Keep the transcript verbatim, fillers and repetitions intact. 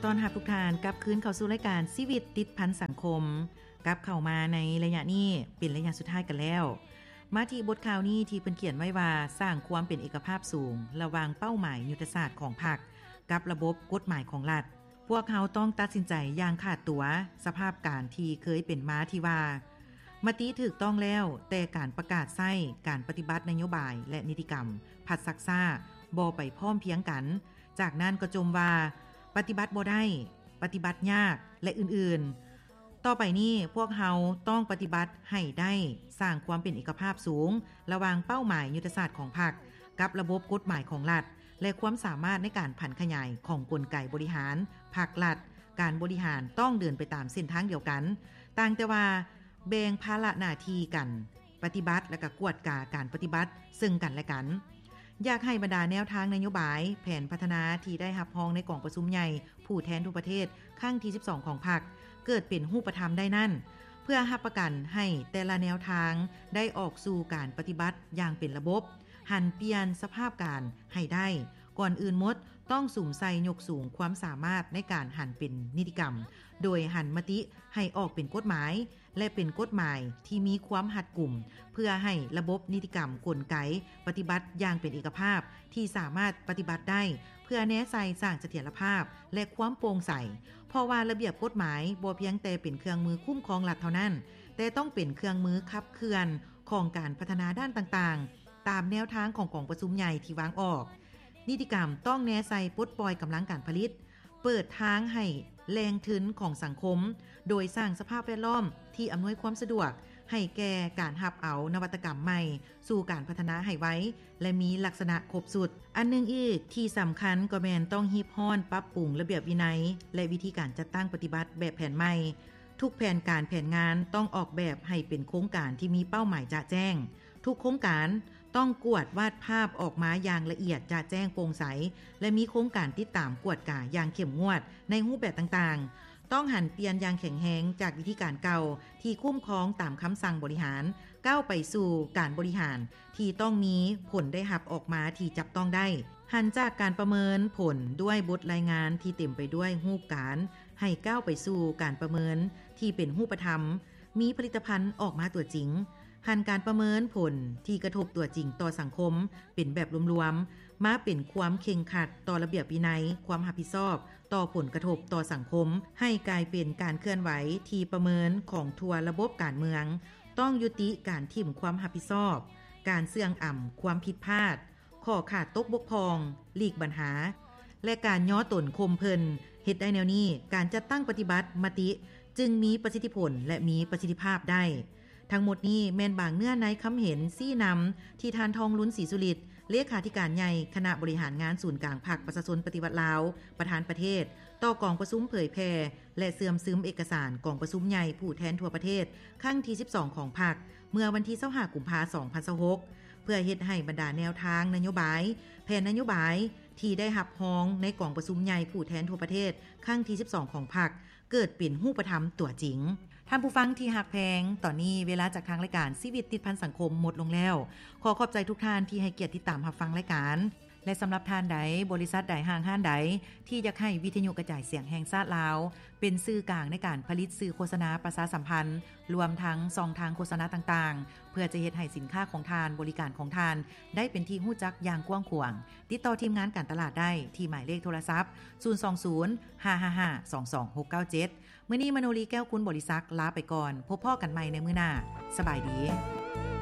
ต้อนรับทุกท่านกลับคืนเข้าสู่รายการชีวิตติดพันสังคมกลับเข้ามาในระยะนี้เป็นระยะสุดท้ายกันแล้วมาที่บทข่าวนี้ที่เพิ่นเขียนไว้ว่าสร้างความเป็นเอกภาพสูงระหว่างเป้าหมายยุทธศาสตร์ของพรรคกับระบบกฎหมายของรัฐพวกเขาต้องตัดสินใจอย่างขาดตัวสภาพการที่เคยเป็นมาที่ว่ามติถูกต้องแล้วแต่การประกาศใช้การปฏิบัตินโยบายและนิติกรรมผัดซักซ่าบ่ไปพร้อมเพียงกันจากนั้นก็จมว่าปฏิบัติบ่ได้ปฏิบัติยากและอื่นๆต่อไปนี้พวกเฮาต้องปฏิบัติให้ได้สร้างความเป็นเอกภาพสูงระหว่างเป้าหมายยุทธศาสตร์ของพรรคกับระบบกฎหมายของรัฐและความสามารถในการผันขยายของกลไกบริหารภาครัฐการบริหารต้องเดินไปตามเส้นทางเดียวกันต่างแต่ว่าแบ่งภาระหน้าที่กันปฏิบัติและก็กวดกาการปฏิบัติซึ่งกันและกันอยากให้บรรดาแนวทางนโยบายแผนพัฒนาที่ได้รับรองในกองประชุมใหญ่ผู้แทนทุกประเทศครั้งที่สิบสองของพรรคเกิดเป็นรูปธรรมได้นั่นเพื่อรับประกันให้แต่ละแนวทางได้ออกสู่การปฏิบัติอย่างเป็นระบบหันเปลี่ยนสภาพการให้ได้ก่อนอื่นหมดต้องสุ่มใส่ยกสูงความสามารถในการหันเป็นนิติกรรมโดยหันมติให้ออกเป็นกฎหมายและเป็นกฎหมายที่มีความหัดกลุ่มเพื่อให้ระบบนิติกรรมกลไกปฏิบัติอย่างเป็นเอกภาพที่สามารถปฏิบัติได้เพื่อแนใส่สร้างเสถียรภาพและความโปร่งใสเพราะว่าระเบียบกฎหมายบ่เพียงแต่เป็นเครื่องมือคุ้มครองรัฐเท่านั้นแต่ต้องเป็นเครื่องมือขับเคลื่อนของการพัฒนาด้านต่างๆตามแนวทางของกองประชุมใหญ่ที่วางออกนิติกรรมต้องแนใส่ปลดปล่อยกำลังการผลิตเปิดทางให้แรงทึนของสังคมโดยสร้างสภาพแวดล้อมที่อำนวยความสะดวกให้แก่การหับเอานวัตกรรมใหม่สู่การพัฒนาให้ไว้และมีลักษณะครบสุดอันนึงอีกที่สำคัญก็แม่นต้องฮีบฮ้อนปรับปรุงระเบียบวินัยและวิธีการจัดตั้งปฏิบัติแบบแผนใหม่ทุกแผนการแผนงานต้องออกแบบให้เป็นโครงการที่มีเป้าหมายจะแจ้งทุกโครงการต้องกวดวาดภาพออกมาอย่างละเอียดจะแจ้งโปร่งใสและมีโครงการติดตามกวดกาอย่างเข้มงวดในรูปแบบต่างๆต้องหันเปลี่ยนอย่างแข็งแรงจากวิธีการเก่าที่คุ้มครองตามคำสั่งบริหารก้าวไปสู่การบริหารที่ต้องมีผลได้รับออกมาที่จับต้องได้หันจากการประเมินผลด้วยบทรายงานที่เต็มไปด้วยรูปการให้ก้าวไปสู่การประเมินที่เป็นรูปธรรมมีผลิตภัณฑ์ออกมาตัวจริงหันการประเมินผลที่กระทบตัวจริงต่อสังคมเป็นแบบรวมๆมาเป็นความเคร่งครัดต่อระเบียบวินัยความรับผิดชอบต่อผลกระทบต่อสังคมให้กลายเป็นการเคลื่อนไหวที่ประเมินของทั่วระบบการเมืองต้องยุติการทิ่มความรับผิดชอบการเสื่องอ่ำความผิดพลาดข้อขาดตกบกพร่องหลีกปัญหาและการย่อตนคมเพิ่นเฮ็ดได้แนวนี้การจัดตั้งปฏิบัติมติจึงมีประสิทธิผลและมีประสิทธิภาพได้ทั้งหมดนี้แม่นบางเนื้อในคำเห็นซี่นำที่ทานทองลุ้นศรีสุริตเลขาธิการใหญ่คณะบริหารงานศูนย์กลางพรรคประชาชนปฏิวัติลาวประธานประเทศต่อกองประชุมเผยแพร่และเสื่อมซึมเอกสารกองประชุมใหญ่ผู้แทนทั่วประเทศครั้งที่สิบสองของพรรคเมื่อวันที่ยี่สิบห้ากุมภาพันธ์สองพันยี่สิบหกเพื่อเฮ็ดให้บรรดาแนวทางนโยบายแผนนโยบายที่ได้รับรองในกองประชุมใหญ่ผู้แทนทั่วประเทศครั้งที่สิบสองของพรรคเกิดเป็นรูปธรรมตัวจริงท่านผู้ฟังที่หักแพงตอนนี้เวลาจากทางรายการชีวิตติดพันสังคมหมดลงแล้วขอขอบใจทุกท่านที่ให้เกียรติติดตามรับฟังรายการและสำหรับท่านใดบริษัทใดห้างห้านใดที่อยากให้วิทยุกระจายเสียงแห่งชาติลาวเป็นสื่อกลางในการผลิตสื่อโฆษณาประชาสัมพันธ์รวมทั้งช่องทางโฆษณาต่างๆเพื่อจะเฮ็ดให้สินค้าของทานบริการของทานได้เป็นที่ฮู้จักอย่างกว้างขวางติดต่อทีมงานการตลาดได้ที่หมายเลขโทรศัพท์ศูนย์ สอง ศูนย์ ห้า ห้า ห้า สอง สอง หก เก้า เจ็ดมื้อนี้มโนรีแก้วคุณบริษัทลาไปก่อนพบพ่อกันใหม่ในมื้อหน้าสบายดี